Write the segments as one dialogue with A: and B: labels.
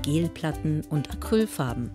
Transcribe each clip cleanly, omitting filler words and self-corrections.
A: Gelplatten und Acrylfarben.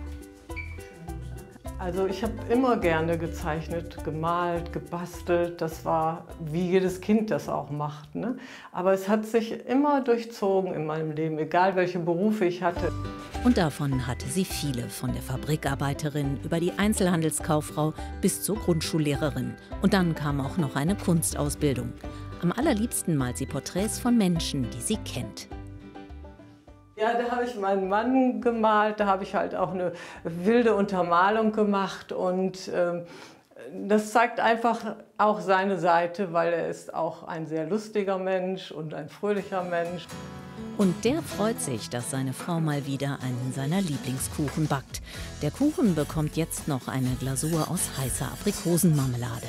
B: Also ich habe immer gerne gezeichnet, gemalt, gebastelt. Das war, wie jedes Kind das auch macht, ne? Aber es hat sich immer durchzogen in meinem Leben, egal welche Berufe ich hatte.
A: Und davon hatte sie viele, von der Fabrikarbeiterin über die Einzelhandelskauffrau bis zur Grundschullehrerin. Und dann kam auch noch eine Kunstausbildung. Am allerliebsten malt sie Porträts von Menschen, die sie kennt.
B: Ja, da habe ich meinen Mann gemalt, da habe ich halt auch eine wilde Untermalung gemacht und das zeigt einfach auch seine Seite, weil er ist auch ein sehr lustiger Mensch und ein fröhlicher Mensch.
A: Und der freut sich, dass seine Frau mal wieder einen seiner Lieblingskuchen backt. Der Kuchen bekommt jetzt noch eine Glasur aus heißer Aprikosenmarmelade.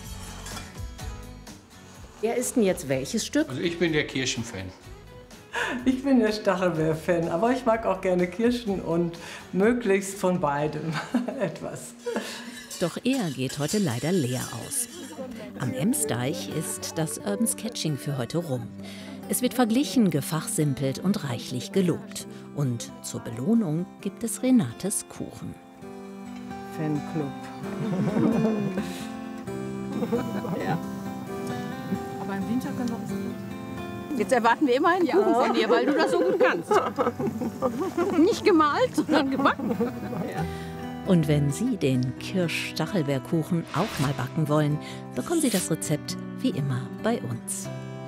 A: Wer isst denn jetzt welches Stück?
C: Also ich bin der Kirschenfan.
B: Ich bin der Stachelbeer-Fan, aber ich mag auch gerne Kirschen und möglichst von beidem etwas.
A: Doch er geht heute leider leer aus. Am Emsdeich ist das Urban Sketching für heute rum. Es wird verglichen, gefachsimpelt und reichlich gelobt. Und zur Belohnung gibt es Renates Kuchen.
B: Fanclub.
D: Ja. Aber im Winter können wir was tun. Jetzt erwarten wir immer einen Kuchen von dir, weil du das so gut kannst. Nicht gemalt, sondern gebacken. Ja.
A: Und wenn Sie den Kirsch-Stachelbeerkuchen auch mal backen wollen, bekommen Sie das Rezept wie immer bei uns.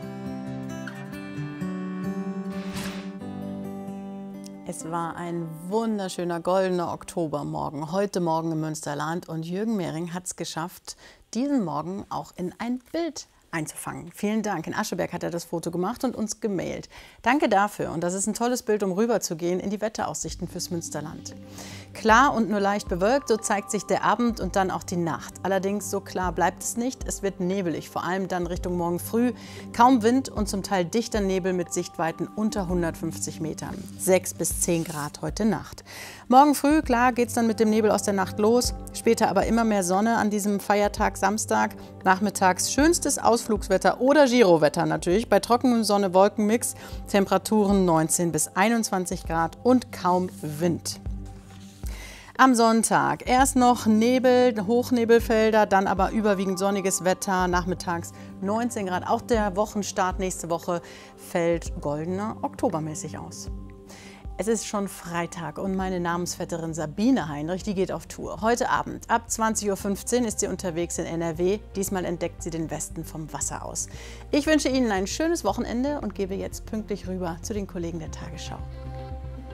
E: Es war ein wunderschöner goldener Oktobermorgen, heute Morgen im Münsterland. Und Jürgen Mehring hat es geschafft, diesen Morgen auch in ein Bild einzufangen. Vielen Dank. In Ascheberg hat er das Foto gemacht und uns gemailt. Danke dafür. Und das ist ein tolles Bild, um rüberzugehen in die Wetteraussichten fürs Münsterland. Klar und nur leicht bewölkt, so zeigt sich der Abend und dann auch die Nacht. Allerdings so klar bleibt es nicht. Es wird nebelig, vor allem dann Richtung morgen früh. Kaum Wind und zum Teil dichter Nebel mit Sichtweiten unter 150 Metern. 6 bis 10 Grad heute Nacht. Morgen früh, klar, geht es dann mit dem Nebel aus der Nacht los. Später aber immer mehr Sonne an diesem Feiertag Samstag. Nachmittags schönstes Ausflugswetter oder Girowetter natürlich. Bei trockenem Sonne-Wolken-Mix. Temperaturen 19 bis 21 Grad und kaum Wind. Am Sonntag erst noch Nebel, Hochnebelfelder, dann aber überwiegend sonniges Wetter, nachmittags 19 Grad. Auch der Wochenstart nächste Woche fällt goldener oktobermäßig aus. Es ist schon Freitag und meine Namensvetterin Sabine Heinrich, die geht auf Tour. Heute Abend ab 20:15 Uhr ist sie unterwegs in NRW. Diesmal entdeckt sie den Westen vom Wasser aus. Ich wünsche Ihnen ein schönes Wochenende und gebe jetzt pünktlich rüber zu den Kollegen der Tagesschau.